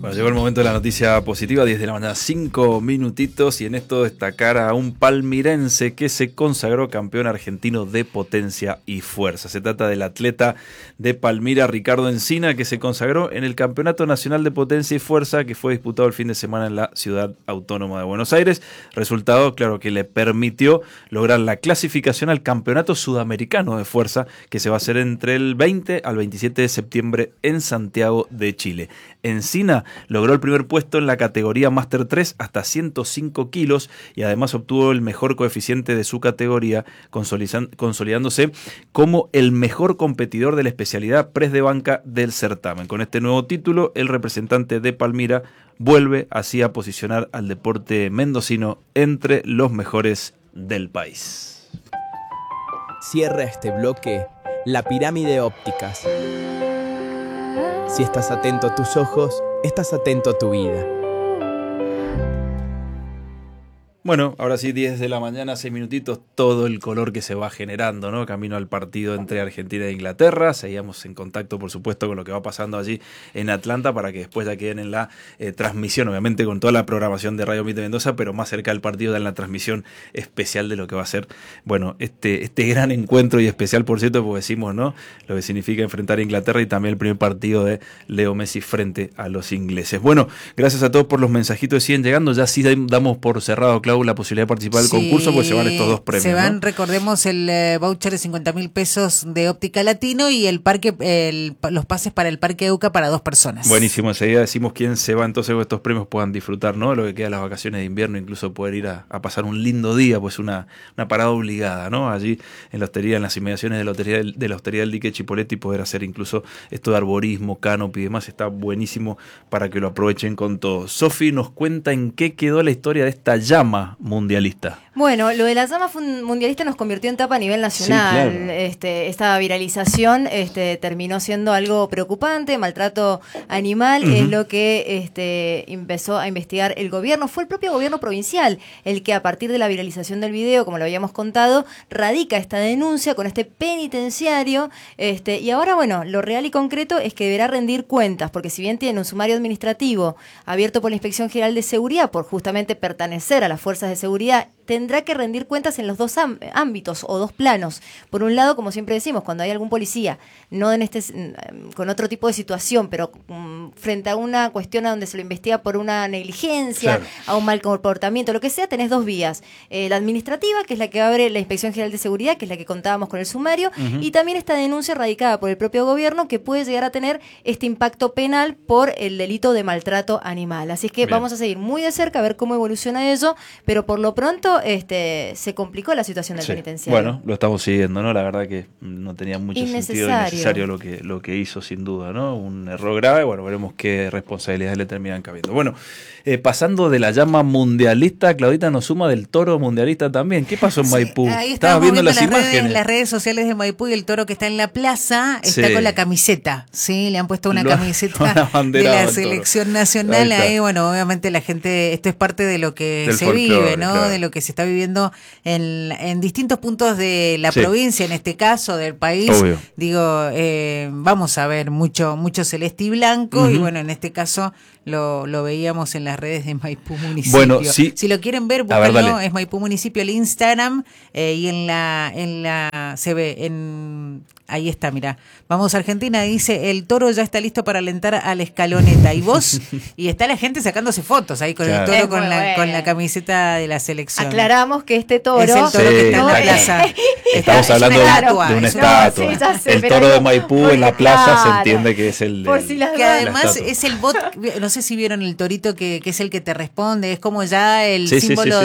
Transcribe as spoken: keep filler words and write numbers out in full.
Bueno, llegó el momento de la noticia positiva, diez de la mañana, cinco minutitos, y en esto destacar a un palmirense que se consagró campeón argentino de potencia y fuerza. Se trata del atleta de Palmira, Ricardo Encina, que se consagró en el Campeonato Nacional de Potencia y Fuerza que fue disputado el fin de semana en la Ciudad Autónoma de Buenos Aires. Resultado, claro, que le permitió lograr la clasificación al Campeonato Sudamericano de Fuerza, que se va a hacer entre el veinte al veintisiete de septiembre en Santiago de Chile. Encina logró el primer puesto en la categoría Master tres hasta ciento cinco kilos y además obtuvo el mejor coeficiente de su categoría, consolidándose como el mejor competidor de la especialidad press de banca del certamen. Con este nuevo título, el representante de Palmira vuelve así a posicionar al deporte mendocino entre los mejores del país. Cierra este bloque la pirámide ópticas. Si estás atento a tus ojos, estás atento a tu vida. Bueno, ahora sí, diez de la mañana, seis minutitos, todo el color que se va generando, ¿no? Camino al partido entre Argentina e Inglaterra. Seguíamos en contacto, por supuesto, con lo que va pasando allí en Atlanta para que después ya queden en la eh, transmisión, obviamente con toda la programación de Radio Mite Mendoza, pero más cerca del partido en la transmisión especial de lo que va a ser, bueno, este, este gran encuentro y especial, por cierto, porque decimos, ¿no? Lo que significa enfrentar a Inglaterra y también el primer partido de Leo Messi frente a los ingleses. Bueno, gracias a todos por los mensajitos que siguen llegando. Ya sí damos por cerrado, Clau, la posibilidad de participar del sí, concurso, pues se van estos dos premios. Se van, ¿no? Recordemos, el eh, voucher de cincuenta mil pesos de Óptica Latino y el parque, el, los pases para el Parque Euca para dos personas. Buenísimo, enseguida decimos quién se va, entonces con estos premios puedan disfrutar, ¿no? Lo que queda de las vacaciones de invierno, incluso poder ir a, a pasar un lindo día, pues una, una parada obligada, ¿no? Allí en la hostería, en las inmediaciones de la hostería, de la hostería del Dique Chipolete, y poder hacer incluso esto de arborismo, canopy y demás, está buenísimo para que lo aprovechen con todo. Sofi nos cuenta en qué quedó la historia de esta llama mundialista. Bueno, lo de la llama mundialista nos convirtió en tapa a nivel nacional. Sí, claro. este, esta viralización este, terminó siendo algo preocupante, maltrato animal, uh-huh. es lo que este, empezó a investigar el gobierno. Fue el propio gobierno provincial el que, a partir de la viralización del video, como lo habíamos contado, radica esta denuncia con este penitenciario. Este, y ahora, bueno, lo real y concreto es que deberá rendir cuentas, porque si bien tiene un sumario administrativo abierto por la Inspección General de Seguridad por justamente pertenecer a las fuerzas de seguridad, tendrá que rendir cuentas en los dos ámbitos o dos planos. Por un lado, como siempre decimos, cuando hay algún policía, no en este, con otro tipo de situación, pero um, frente a una cuestión a donde se lo investiga por una negligencia, claro. a un mal comportamiento, lo que sea, tenés dos vías. Eh, la administrativa, que es la que abre la Inspección General de Seguridad, que es la que contábamos con el sumario, uh-huh. y también esta denuncia radicada por el propio gobierno, que puede llegar a tener este impacto penal por el delito de maltrato animal. Así es que Bien. Vamos a seguir muy de cerca a ver cómo evoluciona eso, pero por lo pronto este se complicó la situación del sí. penitenciario. Bueno, lo estamos siguiendo, ¿no? La verdad que no tenía mucho sentido, innecesario lo que, lo que hizo, sin duda, ¿no? Un error grave. Bueno, veremos qué responsabilidades le terminan cabiendo. Bueno, eh, pasando de la llama mundialista, Claudita nos suma del toro mundialista también. ¿Qué pasó en sí, Maipú? Ahí estabas viendo, viendo las, las imágenes. Redes, las redes sociales de Maipú, y el toro que está en la plaza está sí. con la camiseta, ¿sí? Le han puesto una lo, camiseta de la selección nacional. Ahí, ahí, bueno, obviamente la gente, esto es parte de lo que Del se folclore, vive, ¿no? Claro. De lo que se está viviendo en, en distintos puntos de la sí. provincia, en este caso, del país. Obvio. Digo, eh, vamos a ver mucho, mucho celeste y blanco, uh-huh. y bueno, en este caso lo, lo veíamos en las redes de Maipú Municipio. Bueno, sí. Si lo quieren ver, búsquenlo, ver, es Maipú Municipio el Instagram, eh, y en la, en la, se ve, en, ahí está, mira. Vamos a Argentina, dice, el toro ya está listo para alentar a la escaloneta. Y vos, y está la gente sacándose fotos ahí con claro. el toro es con la, bueno. con la camiseta de la selección. Aclaramos que este toro es el toro sí, que está en la plaza. Estamos está, hablando estatua, de una estatua. No, sí, sé, el toro de Maipú en la plaza claro. se entiende que es el... Por si las que además es el bot, no sé si vieron el torito que, que es el que te responde, es como ya el sí, símbolo sí, sí,